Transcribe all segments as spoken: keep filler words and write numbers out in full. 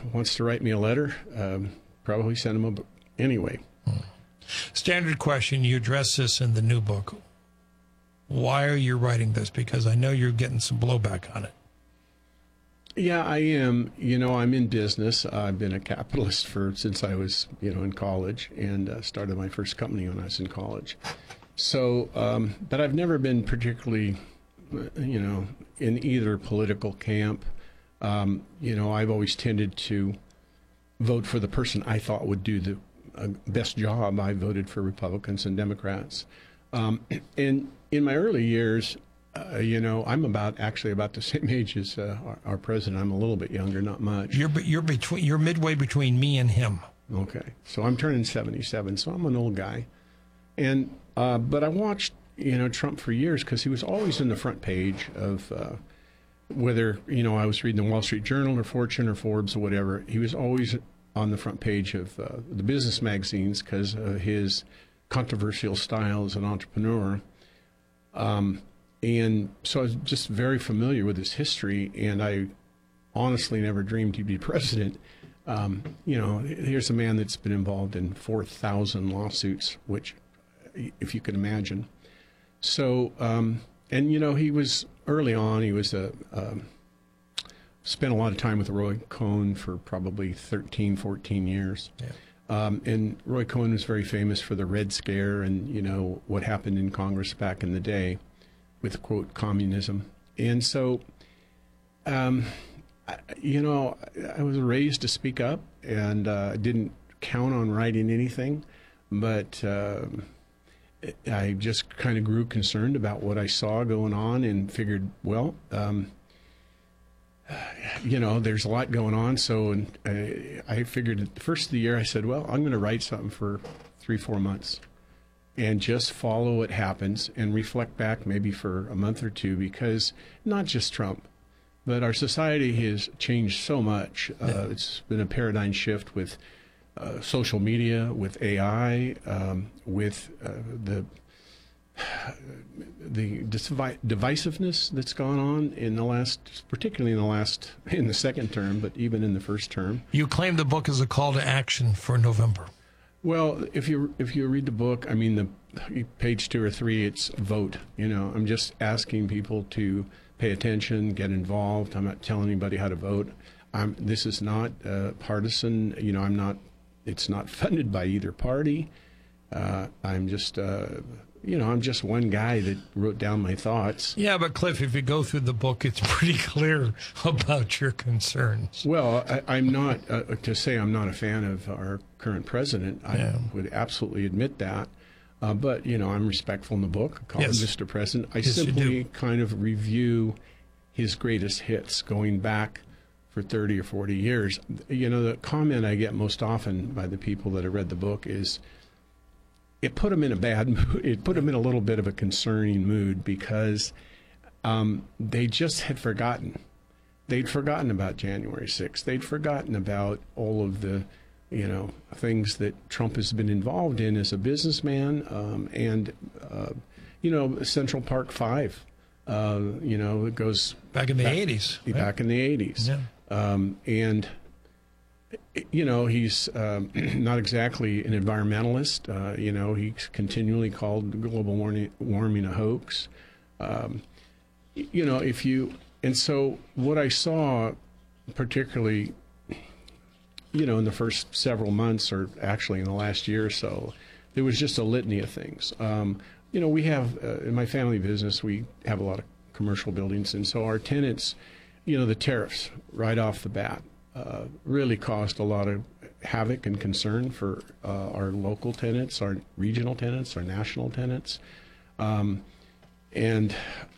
wants to write me a letter, um, probably send him a book. Anyway. Standard question. You address this in the new book. Why are you writing this? Because I know you're getting some blowback on it. Yeah, I am. You know, I'm in business. I've been a capitalist for since I was, you know, in college, and uh, started my first company when I was in college. So, um, but I've never been particularly, you know, in either political camp. Um, you know, I've always tended to vote for the person I thought would do the uh, best job. I voted for Republicans and Democrats. Um, and in my early years, Uh, you know, I'm about actually about the same age as uh, our, our president. I'm a little bit younger, not much. You're you're between you're midway between me and him. Okay, so I'm turning seventy-seven, so I'm an old guy. And uh, but I watched, you know, Trump for years because he was always in the front page of uh, whether, you know, I was reading the Wall Street Journal or Fortune or Forbes or whatever. He was always on the front page of uh, the business magazines because of his controversial style as an entrepreneur. Um, And so I was just very familiar with his history, and I honestly never dreamed he'd be president. Um, you know, here's a man that's been involved in four thousand lawsuits, which, if you can imagine. So, um, and, you know, he was early on, he was a, um, spent a lot of time with Roy Cohn for probably thirteen, fourteen years. Yeah. Um, and Roy Cohn was very famous for the Red Scare and, you know, what happened in Congress back in the day with, quote, communism. And so, um, I, you know, I was raised to speak up, and uh, I didn't count on writing anything, but uh, I just kind of grew concerned about what I saw going on and figured, well, um, you know, there's a lot going on. So and I, I figured at the first of the year, I said, well, I'm going to write something for three, four months. And just follow what happens and reflect back maybe for a month or two, because not just Trump, but our society has changed so much. Uh, yeah. It's been a paradigm shift with uh, social media, with A I, um, with uh, the the divisiveness that's gone on in the last, particularly in the last, in the second term, but even in the first term. You claim the book is a call to action for November. Well, if you if you read the book, I mean, the page two or three, it's vote. You know, I'm just asking people to pay attention, get involved. I'm not telling anybody how to vote. I'm, this is not uh, partisan. You know, I'm not. It's not funded by either party. Uh, I'm just, uh, you know, I'm just one guy that wrote down my thoughts. Yeah, but Cliff, if you go through the book, it's pretty clear about your concerns. Well, I, I'm not, uh, to say I'm not a fan of our current president, I yeah. would absolutely admit that. Uh, but, you know, I'm respectful in the book. I call yes. him Mister President. I yes, simply kind of review his greatest hits going back for thirty or forty years. You know, the comment I get most often by the people that have read the book is, it put them in a bad mood. It put them in a little bit of a concerning mood because um, they just had forgotten. They'd forgotten about January sixth. They'd forgotten about all of the, you know, things that Trump has been involved in as a businessman, um, and, uh, you know, Central Park Five. Uh, you know, it goes back in the eighties. Back, back in the eighties. Yeah. Um, and. You know, he's um, not exactly an environmentalist. Uh, you know, he's continually called global warming, warming a hoax. Um, you know, if you, and so what I saw, particularly, you know, in the first several months, or actually in the last year or so, there was just a litany of things. Um, you know, we have, uh, in my family business, we have a lot of commercial buildings, and so our tenants, you know, the tariffs right off the bat, Uh, really caused a lot of havoc and concern for uh, our local tenants, our regional tenants, our national tenants, um, and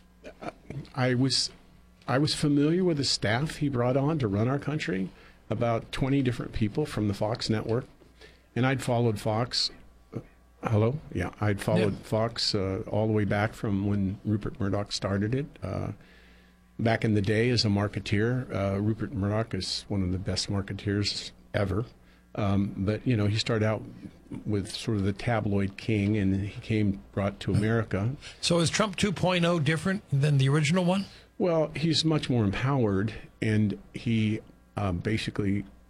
I was I was familiar with the staff he brought on to run our country, about twenty different people from the Fox network, and I'd followed Fox. Uh, hello, yeah, I'd followed yeah. Fox uh, all the way back from when Rupert Murdoch started it. Uh, Back in the day, as a marketeer, uh, Rupert Murdoch is one of the best marketeers ever. Um, but, you know, he started out with sort of the tabloid king, and he came, brought to America. So is Trump two point oh different than the original one? Well, he's much more empowered, and he um, basically